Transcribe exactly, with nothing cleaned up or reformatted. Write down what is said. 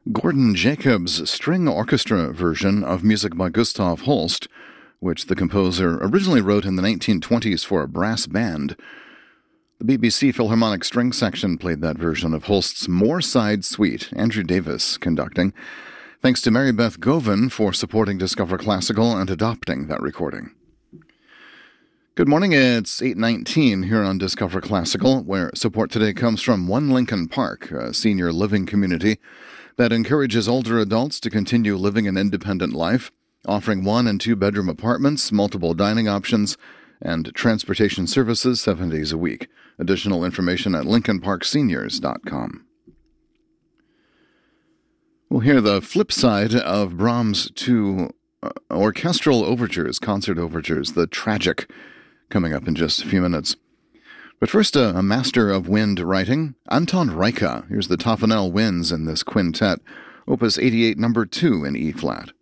Gordon Jacobs' string orchestra version of music by Gustav Holst, which the composer originally wrote in the nineteen twenties for a brass band. The B B C Philharmonic String Section played that version of Holst's Moorside Suite, Andrew Davis conducting. Thanks to Mary Beth Govan for supporting Discover Classical and adopting that recording. Good morning, it's eight nineteen here on Discover Classical, where support today comes from One Lincoln Park, a senior living community that encourages older adults to continue living an independent life, offering one- and two-bedroom apartments, multiple dining options, and transportation services seven days a week. Additional information at lincoln park seniors dot com. We'll hear the flip side of Brahms' two uh, orchestral overtures, concert overtures, the Tragic, coming up in just a few minutes. But first, a, a master of wind writing, Anton Reicha. Here's the Toffanel Winds in this quintet, Opus eighty-eight, number two in E-flat.